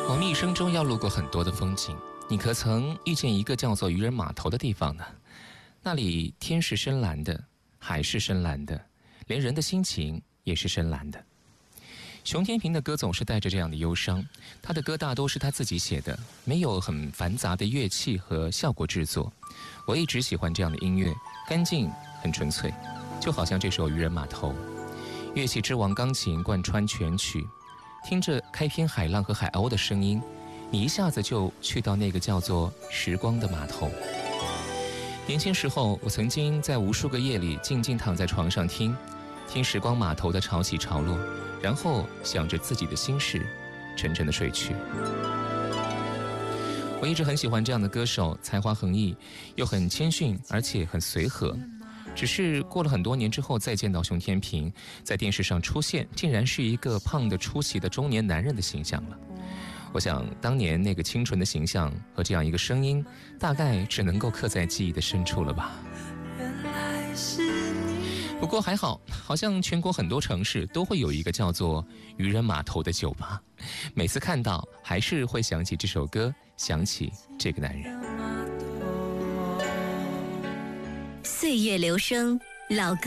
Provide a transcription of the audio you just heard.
我们一生中要路过很多的风景，你可曾遇见一个叫做渔人码头的地方呢？那里天是深蓝的，海是深蓝的，连人的心情也是深蓝的。熊天平的歌总是带着这样的忧伤，他的歌大都是他自己写的，没有很繁杂的乐器和效果制作。我一直喜欢这样的音乐，干净很纯粹，就好像这首《渔人码头》，乐器之王钢琴贯穿全曲，听着开篇海浪和海鸥的声音，你一下子就去到那个叫做时光的码头。年轻时候，我曾经在无数个夜里静静躺在床上听时光码头的潮起潮落，然后想着自己的心事，沉沉的睡去。我一直很喜欢这样的歌手，才华横溢，又很谦逊，而且很随和。只是过了很多年之后，再见到熊天平在电视上出现，竟然是一个胖得出奇的中年男人的形象了。我想当年那个清纯的形象和这样一个声音，大概只能够刻在记忆的深处了吧。不过还好，好像全国很多城市都会有一个叫做渔人码头的酒吧，每次看到还是会想起这首歌，想起这个男人。 岁月流声，老歌